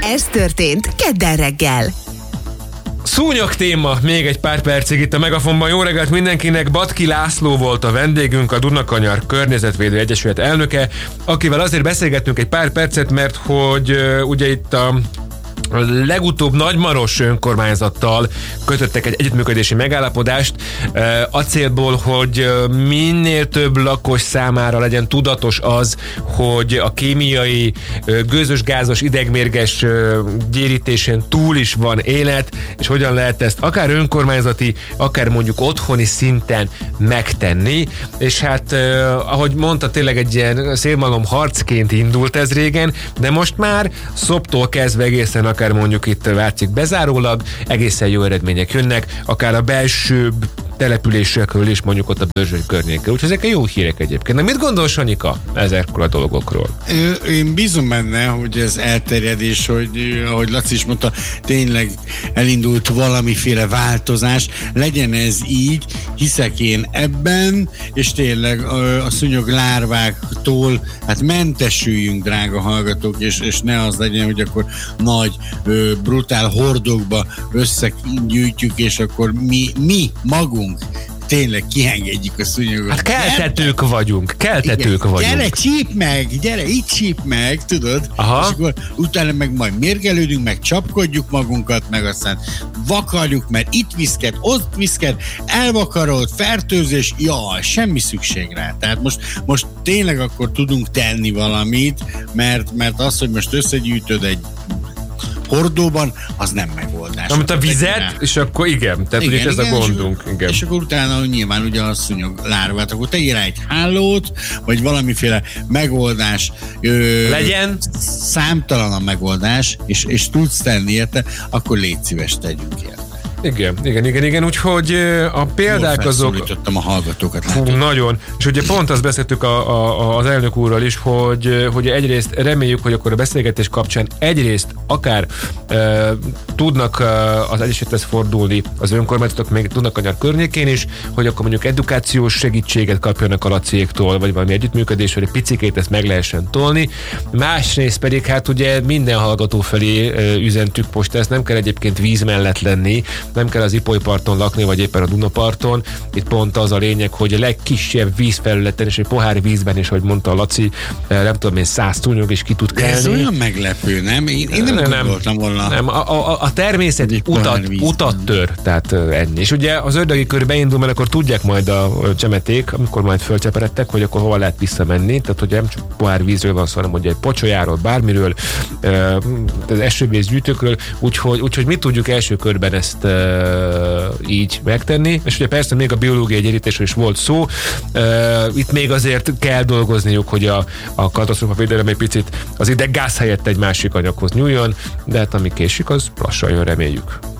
Ez történt kedden reggel. Szúnyog téma, még egy pár percig itt a Megafonban. Jó reggelt mindenkinek! Batki László volt a vendégünk, a Dunakanyar Környezetvédő Egyesület elnöke, akivel azért beszélgettünk egy pár percet, mert hogy ugye itt a legutóbb Nagymaros önkormányzattal kötöttek egy együttműködési megállapodást a célból, hogy minél több lakos számára legyen tudatos az, hogy a kémiai, gőzös, gázos, idegmérges gyérítésén túl is van élet, és hogyan lehet ezt akár önkormányzati, akár mondjuk otthoni szinten megtenni, és hát ahogy mondta, tényleg egy ilyen szélmalom harcként indult ez régen, de most már szoptól kezdve egészen akár mondjuk itt látszik bezárólag, egészen jó eredmények jönnek, akár a belső településekről is, mondjuk ott a Börzsöny környékről. Úgyhogy ezek a jó hírek egyébként. Na, mit gondolsz, Anyika, ezekről a dolgokról? Én bízom benne, hogy ez elterjedés, hogy ahogy Laci is mondta, tényleg elindult valamiféle változás. Legyen ez így, hiszek én ebben, és tényleg a szúnyog lárváktól hát mentesüljünk, drága hallgatók, és ne az legyen, hogy akkor nagy, brutál hordókba összegyűjtjük, és akkor mi magunk tényleg kiengedjük a szúnyogot. Hát keltetők vagyunk. Gyere, itt csíp meg, tudod? Aha. És akkor utána meg majd mérgelődünk, meg csapkodjuk magunkat, meg aztán vakarjuk, mert itt viszked, ott viszked, elvakarod, fertőzés, jaj, semmi szükség rá. Tehát most tényleg akkor tudunk tenni valamit, mert az, hogy most összegyűjtöd egy hordóban, az nem megoldás. Amit a vizet, és akkor igen, tehát igen, ez a gondunk. Igen. És akkor utána nyilván ugye a szúnyog lárvát, akkor tegyél rá egy hálót, vagy valamiféle megoldás. Legyen. Számtalan a megoldás, és tudsz tenni érte, akkor légy szíves, tegyünk érte. Igen, úgyhogy a példák azok... a hallgatókat. Nagyon. És ugye pont azt beszéltük az elnök úrral is, hogy egyrészt reméljük, hogy akkor a beszélgetés kapcsán egyrészt akár tudnak az Egyesülethez fordulni az önkormányzatok, még Dunakanyar környékén is, hogy akkor mondjuk edukációs segítséget kapjanak a Laciéktól, vagy valami együttműködés, hogy egy picikét ezt meg lehessen tolni. Másrészt pedig hát ugye minden hallgató felé üzentük most, ezt nem kell egyébként víz mellett lenni, nem kell az Ipoly parton lakni, vagy éppen a Dunaparton. Itt pont az a lényeg, hogy a legkisebb vízfelületen és egy pohár vízben is, hogy mondta a Laci, nem tudom én, 100 szúnyog is ki tud kelni. Ez olyan meglepő, nem? Én nem gondoltam volna. Nem, a természet utat tör, tehát ennyi. És ugye az ördögi kör beindul, mert akkor tudják majd a csemeték, amikor majd fölcseperedtek, hogy akkor hova lehet visszamenni. Tehát, hogy nem csak pohár vízről van szó, hanem hogy egy pocsolyáról, bármiről, az esővízgyűjtőkről, úgyhogy mi tudjuk első körben ezt így megtenni, és ugye persze még a biológiai gyérítésről is volt szó, itt még azért kell dolgozniuk, hogy a katasztrófavédelem egy picit az ideggáz helyett egy másik anyaghoz nyúljon, de hát ami késik, az lassan jön, reméljük.